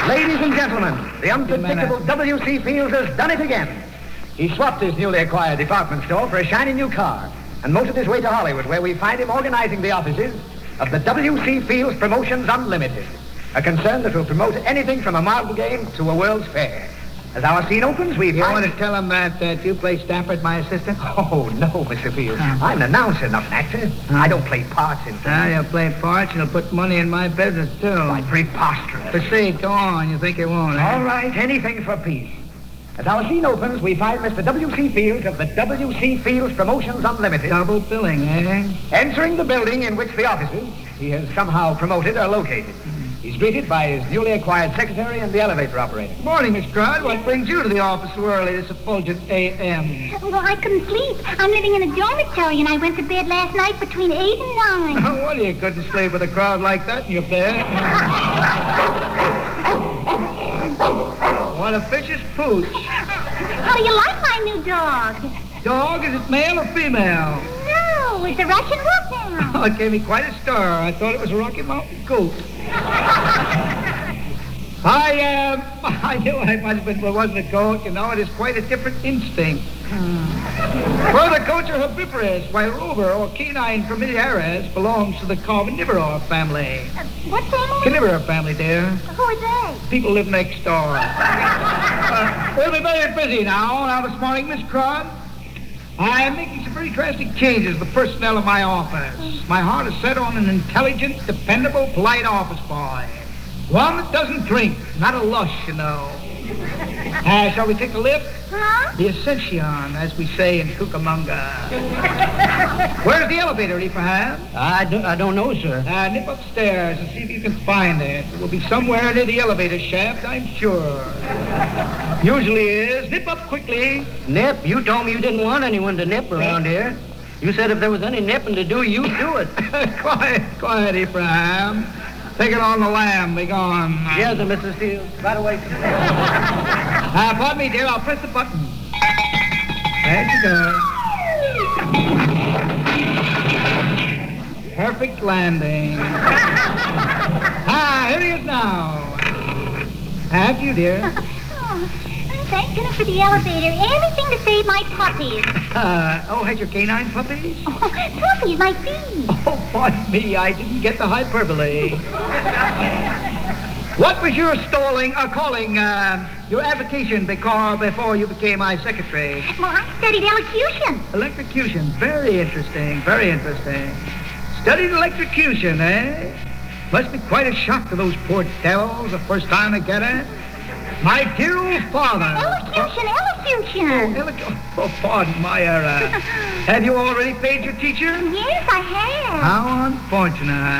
Ladies and gentlemen, the unpredictable W.C. Fields has done it again. He swapped his newly acquired department store for a shiny new car and motored his way to Hollywood, where we find him organizing the offices of the W.C. Fields Promotions Unlimited, a concern that will promote anything from a marble game to a World's Fair. As our scene opens, we You want to tell him that you play Stafford, my assistant? Oh, no, Mr. Fields. I'm an announcer, not an actor. I don't play parts in films. You'll play parts and you'll put money in my business, too. Why, preposterous. Proceed, go on. You think you won't, All right, anything for peace. As our scene opens, we find Mr. W.C. Fields of the W.C. Fields Promotions Unlimited. Double billing, eh? Entering the building in which the offices he has somehow promoted are located. He's greeted by his newly acquired secretary and the elevator operator. Morning, Miss Crud. What brings you to the office so early this effulgent a.m.? Well, I couldn't sleep. I'm living in a dormitory, and I went to bed last night between 8 and 9. Oh, well, you couldn't sleep with a crowd like that in your bed. What a vicious pooch. How do you like my new dog? Dog, is it male or female? No, it's a Russian wolfhound. Oh, it gave me quite a stir. I thought it was a Rocky Mountain goat. I knew I must have been, well, it wasn't a goat, you know. It is quite a different instinct. Well, the goats are herbivorous, while Rover, or canine familiaris, belongs to the carnivora family. What family? Carnivora family, dear. Who are they? People live next door. We'll be very busy now this morning, Miss Crud. I'm making some very drastic changes to the personnel of my office. My heart is set on an intelligent, dependable, polite office boy. One that doesn't drink, not a lush, you know. Shall we take a lift? Huh? The Ascension, as we say in Cucamonga. Where's the elevator, Abraham? I don't know, sir. Nip upstairs and see if you can find it. It will be somewhere near the elevator shaft, I'm sure. Usually is. Nip up quickly. Nip? You told me you didn't want anyone to nip around here. You said if there was any nipping to do, you'd do it. Quiet, Abraham. Take it on the lamb. Be gone. Yes, sir, Mrs. Fields. Right away. Pardon me, dear. I'll press the button. There you go. Perfect landing. Here he is now. Have you, dear? Oh, thank goodness for the elevator. Anything to save my puppies. Had your canine puppies? Oh, puppies, my feet. Oh, pardon me. I didn't get the hyperbole. What was your calling your avocation before you became my secretary? Well, I studied elocution. Electrocution. Very interesting. Very interesting. Studied electrocution, eh? Must be quite a shock to those poor devils the first time they get it. My dear old father. Elocution. Oh, pardon my error. Have you already paid your teacher? Yes, I have. How unfortunate.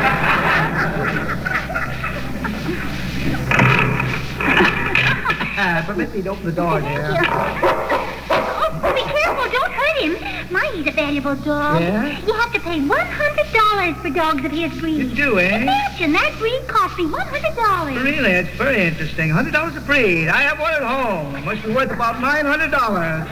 Permit me to open the door, dear. Oh, be careful. Don't hurt him. He's a valuable dog. Yeah? You have to pay $100 for dogs of his breed. You do, eh? Imagine, that breed cost me $100. Really? It's very interesting. $100 a breed. I have one at home. It must be worth about $900.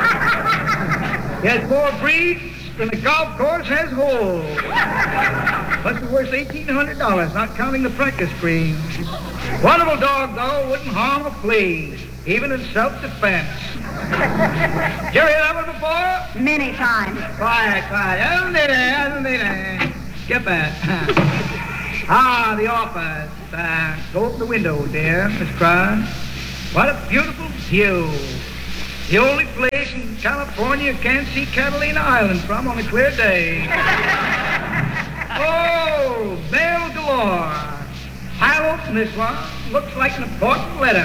Yes, more breeds than the golf course has holes. Must be worth $1,800, not counting the practice greens. Wonderful dog, though, wouldn't harm a flea, even in self-defense. Did you hear that one before? Many times. Quiet. Get that. The office. Go open the window, dear, Miss Crud. What a beautiful view. The only place in California you can't see Catalina Island from on a clear day. Oh, mail galore. I'll open this one. Looks like an important letter.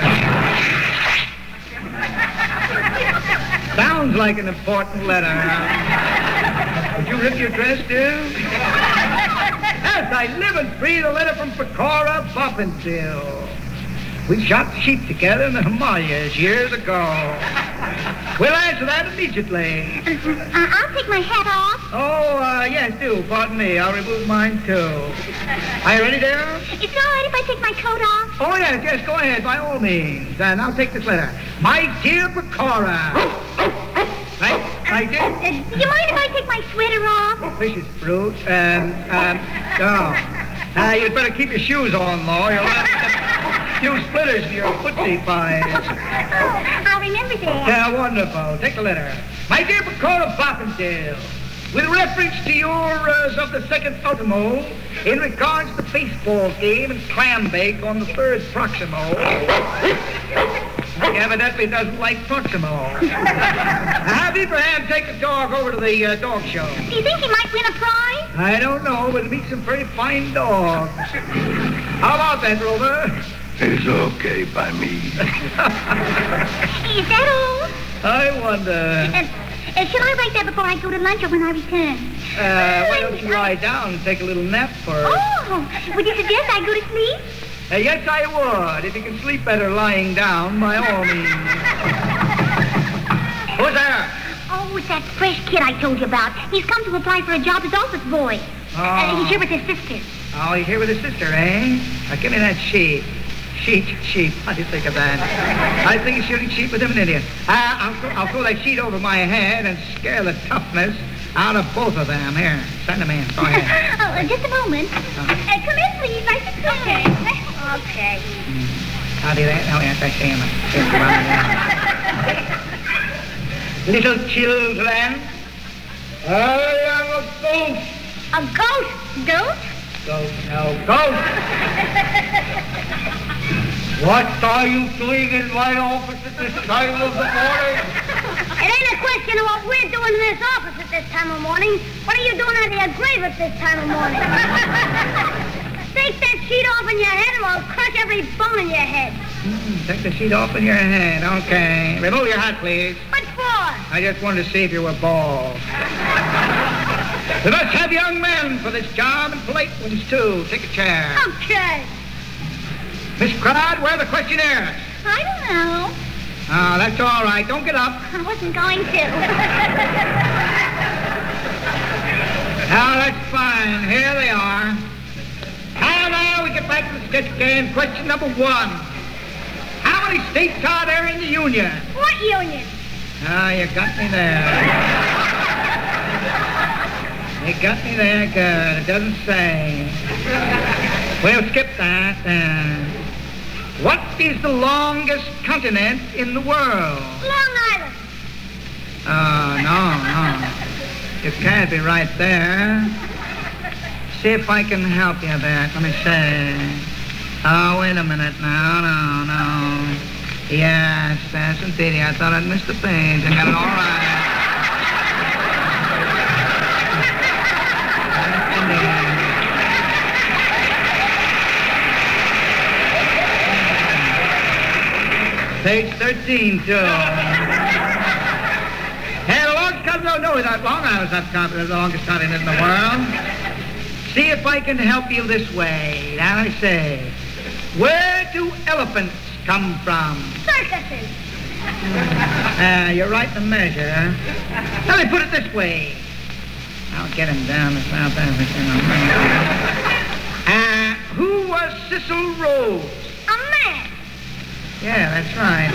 Sounds like an important letter. Would you rip your dress, dear? Yes, I live and breathe a letter from Pecora, Buffinsville. We shot sheep together in the Himalayas years ago. We'll answer that immediately. I'll take my hat off. Yes, do. Pardon me. I'll remove mine, too. Are you ready, dear? Is it all right if I take my coat off? Oh, yes, go ahead, by all means. And I'll take this letter. My dear Pecora. Right, dear? Do you mind if I take my sweater off? Vicious brute. You'd better keep your shoes on, though. You'll have to few splitters in your footsie pies. I'll remember that. Yeah, wonderful. Take the letter. My dear Pecora Boppendale, with reference to yours of the 2nd Ultimo, in regards to the baseball game and clam bake on the 3rd Proximo, he evidently doesn't like Proximo. Have Abraham take the dog over to the dog show. Do you think he might win a prize? I don't know, but meet some very fine dogs. How about that, Rover? It's okay by me. Is that all? I wonder. Should I write that before I go to lunch or when I return? Why don't you lie down and take a little nap first? Oh, would you suggest I go to sleep? Yes, I would. If you can sleep better lying down, by all means. Who's there? Oh, it's that fresh kid I told you about. He's come to apply for a job as office boy. Oh. He's here with his sister. Oh, he's here with his sister, eh? Now, give me that sheet. Sheet. How do you think of that? I think he's shooting sheep with him and Indian. I'll throw that sheet over my head and scare the toughness out of both of them. Here, send them in. Go ahead. Just a moment. Come in, please. I should Okay. How do that? Oh, yes, I see him. Little children, I am a ghost. A ghost? Ghost? Ghost. What are you doing in my office at this time of the morning? It ain't a question of what we're doing in this office at this time of morning. What are you doing under your grave at this time of morning? Take that sheet off in your head and I'll crush every bone in your head. Take the sheet off in your head. Okay. Remove your hat, please. What for? I just wanted to see if you were bald. We must have young men for this job and polite ones, too. Take a chair. Okay. Miss Crowd, where are the questionnaires? I don't know. Oh, that's all right. Don't get up. I wasn't going to. Now, that's fine. Here they are. Now, we get back to the sketch game. Question number 1. How many states are there in the Union? What union? Ah, you got me there. You got me there good. It doesn't say. We'll skip that then. What is the longest continent in the world? Long Island. Oh, no. You can't be right there. See if I can help you there. Let me see. Oh, wait a minute now. No. Yes, indeed. I thought I'd missed the page. I got it all right. Page 13, too. Hey, the longest continent, no, that Long Island's not the longest continent in the world. See if I can help you this way. Now I say, where do elephants come from? Circuses. You're right in the measure. Let me put it this way. I'll get him down to South Africa. Who was Cecil Rhodes? A man. Yeah, that's right.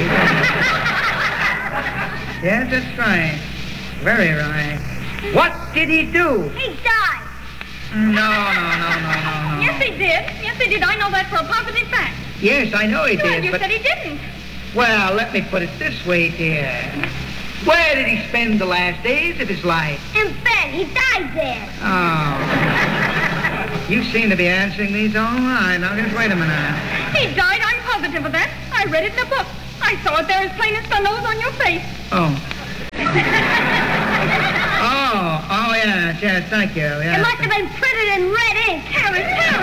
Yes, that's right. Very right. What did he do? He died. No. Yes, he did. I know that for a positive fact. Yes, I know he Well, did, you but... said he didn't. Well, let me put it this way, dear. Where did he spend the last days of his life? In bed. He died there. Oh. You seem to be answering these all right. Now, just wait a minute. He died, I'm positive of that. I read it in a book. I saw it there as plain as the nose on your face. Oh, yes, thank you. Yes. It must have been printed in red ink. Harry.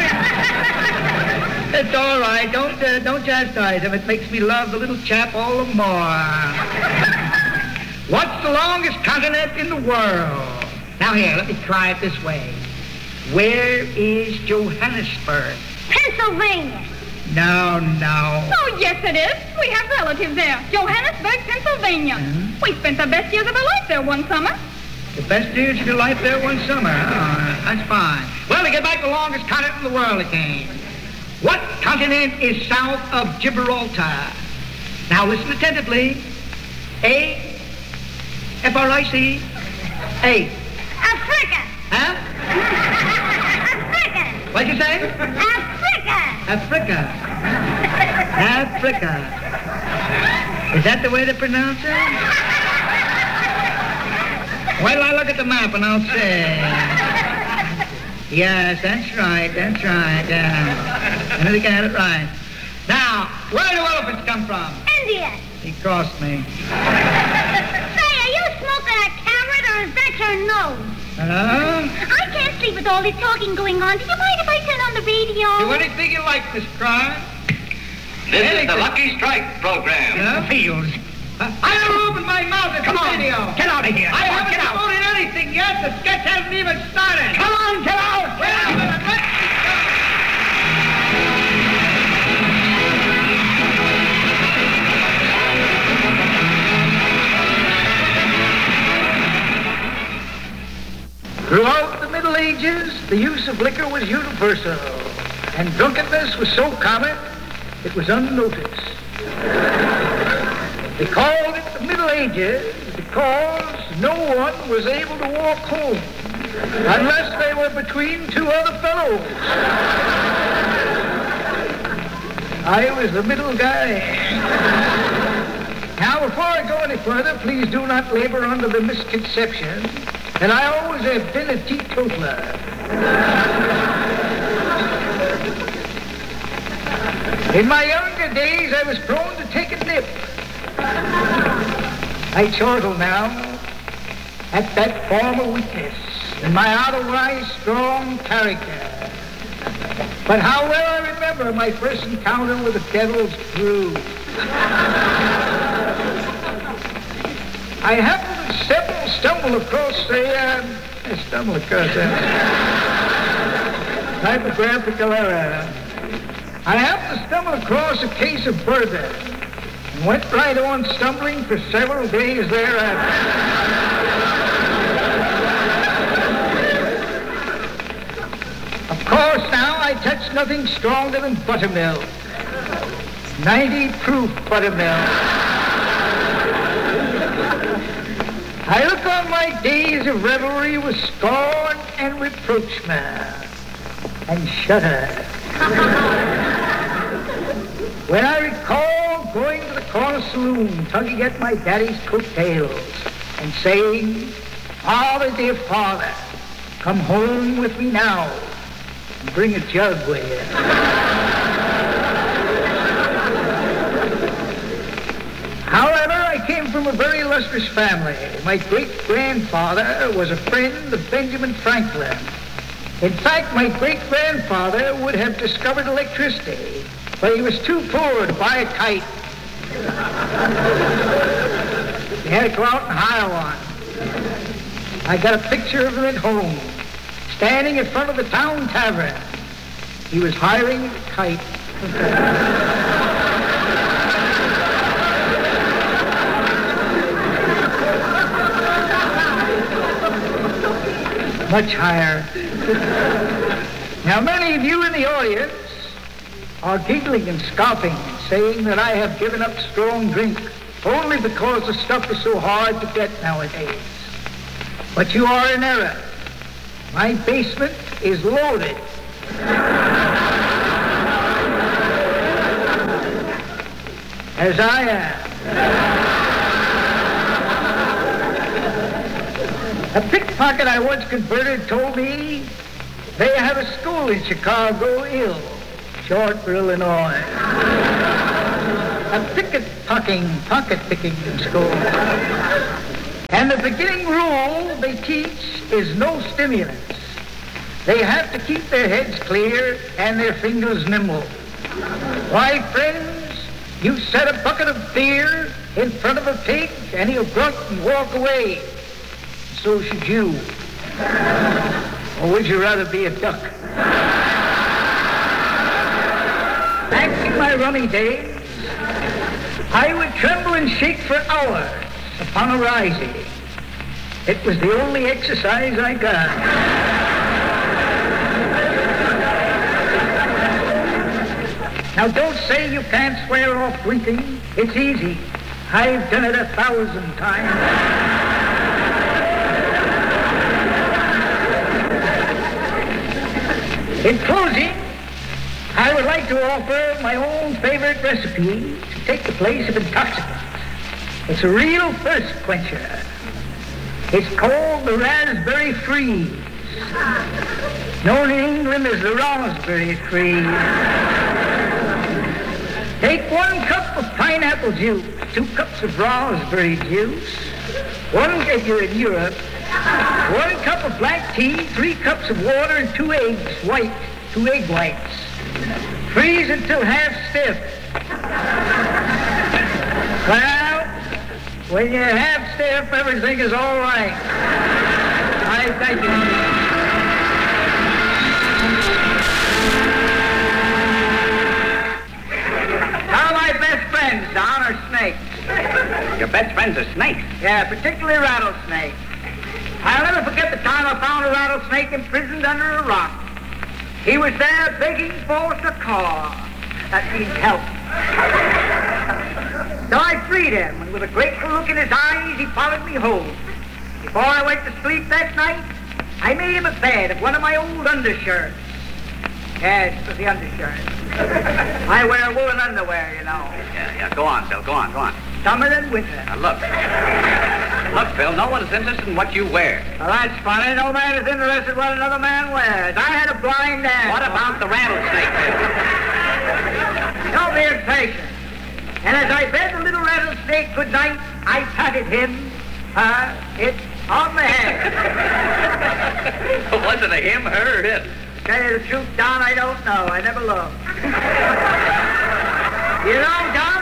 It's all right. Don't chastise him. It makes me love the little chap all the more. What's the longest continent in the world? Now, here, let me try it this way. Where is Johannesburg? Pennsylvania. No. Oh, yes, it is. We have relatives there. Johannesburg, Pennsylvania. Mm-hmm. We spent the best years of our life there one summer. The best years of your life there one summer. Oh, that's fine. Well, to get back to the longest continent in the world again. What continent is south of Gibraltar? Now, listen attentively. A, F-R-I-C, A. Africa. Huh? Africa. What'd you say? Africa. Africa. Africa. Is that the way to pronounce it? Wait till I look at the map and I'll say. Yes, that's right. I think I had it right. Now, where do elephants come from? India. He crossed me. Say, are you smoking a carrot or is that your nose? Hello? I can't sleep with all this talking going on. Do you mind if I turn on the radio? Do anything you like, Miss Crime. This is the Lucky Strike program. Yeah? Fields. I never opened my mouth at Come the on. radio. Get out of here. I haven't Get out. promoted anything yet. The sketch hasn't even started. Come on, get out. Wait a minute. Let me Throughout the Middle Ages, the use of liquor was universal, and drunkenness was so common, it was unnoticed. They called it the Middle Ages because no one was able to walk home unless they were between two other fellows. I was the middle guy. Now, before I go any further, please do not labor under the misconception that I always have been a teetotaler. In my younger days, I was prone to take a nip. I chortle now at that former weakness in my otherwise strong character. But how well I remember my first encounter with the devil's brew. I happened to stumble across typographical error. I happened to stumble across a case of bourbon and went right on stumbling for several days thereafter. Of course, now I touch nothing stronger than buttermilk. 90 proof buttermilk. I look on my days of revelry with scorn and reproachment and shudder. When I recall going to the corner saloon, tugging at my daddy's coattails and saying, "Father, dear father, come home with me now and bring a jug with you." However, I came from a very illustrious family. My great-grandfather was a friend of Benjamin Franklin. In fact, my great-grandfather would have discovered electricity, but he was too poor to buy a kite. He had to go out and hire one. I got a picture of him at home, standing in front of the town tavern. He was hiring a kite. Much higher. Now, many of you in the audience are giggling and scoffing, saying that I have given up strong drink only because the stuff is so hard to get nowadays. But you are in error. My basement is loaded. As I am. A pickpocket I once converted told me they have a school in Chicago, short for Illinois. A pocket picking school. And the beginning rule they teach is no stimulants. They have to keep their heads clear and their fingers nimble. Why, friends, you set a bucket of beer in front of a pig and he'll grunt and walk away. So should you. Or would you rather be a duck? Back in my rummy days, I would tremble and shake for hours upon a rising. It was the only exercise I got. Now, don't say you can't swear off drinking. It's easy. I've done it 1,000 times. In closing, I would like like to offer my own favorite recipe to take the place of intoxicants. It's a real thirst quencher. It's called the Raspberry Freeze, known in England as the Raspberry Freeze. Take 1 cup of pineapple juice, 2 cups of raspberry juice, if you're in Europe, 1 cup of black tea, 3 cups of water, and 2 eggs, 2 egg whites. Freeze until half stiff. Well, when you're half stiff, everything is all right. I thank you. Now my best friends, Don, are snakes. Your best friends are snakes? Yeah, particularly rattlesnakes. I'll never forget the time I found a rattlesnake imprisoned under a rock. He was there begging for succor. That means help. So I freed him, and with a grateful look in his eyes, he followed me home. Before I went to sleep that night, I made him a bed of one of my old undershirts. Yes, it was the undershirt. I wear woolen underwear, you know. Yeah. Go on, Bill. Go on. Summer and winter. Now, look, Bill, no one is interested in what you wear. Well, that's funny. No man is interested in what another man wears. I had a blind aunt. What about the rattlesnake, Bill? Don't be impatient. And as I bade the little rattlesnake good night, I patted him, it, on the head. Was it a him, her, or it? To tell you the truth, Don, I don't know. I never looked. You know, Don?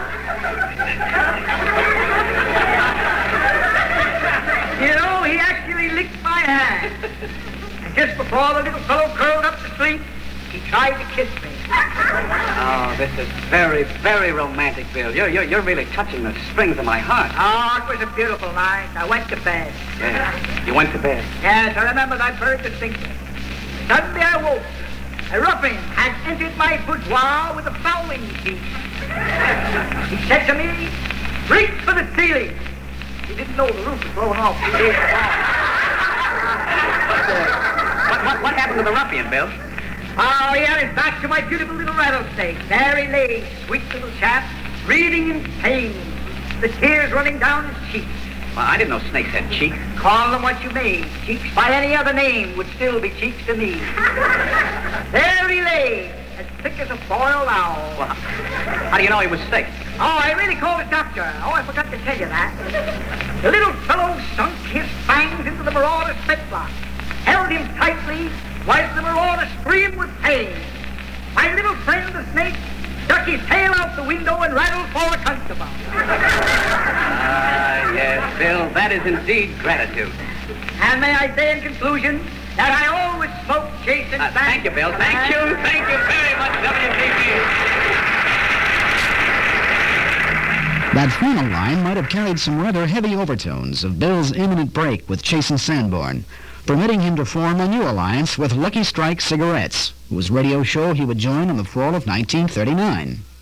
You know, he actually licked my hand. And just before the little fellow curled up to sleep, he tried to kiss me. Oh, this is very, very romantic, Bill. You're really touching the strings of my heart. Oh, it was a beautiful night. I went to bed. Yeah, you went to bed. Yes, I remember that very distinctly. Suddenly I woke. A ruffian had entered my boudoir with a fowling piece. He said to me, "Reach for the ceiling." He didn't know the roof was blowing off 2 days ago. What happened to the ruffian, Bill? Oh, he had his back to my beautiful little rattlesnake. There he lay, sweet little chap, breathing in pain, the tears running down his cheeks. Well, I didn't know snakes had cheeks. Call them what you may. Cheeks by any other name would still be cheeks to me. There he lay, as thick as a boiled owl. Well, how do you know he was sick? Oh, I really called a doctor. Oh, I forgot to tell you that. The little fellow sunk his fangs into the marauder's fetlock, held him tightly, while the marauder screamed with pain. My little friend, the snake, stuck his tail out the window and rattled for a constable. Yes, Bill, that is indeed gratitude. And may I say in conclusion that I always smoke Jason back. Thank you, Bill. Thank you very much, WCP. That final line might have carried some rather heavy overtones of Bill's imminent break with Chasen Sanborn, permitting him to form a new alliance with Lucky Strike Cigarettes, whose radio show he would join in the fall of 1939.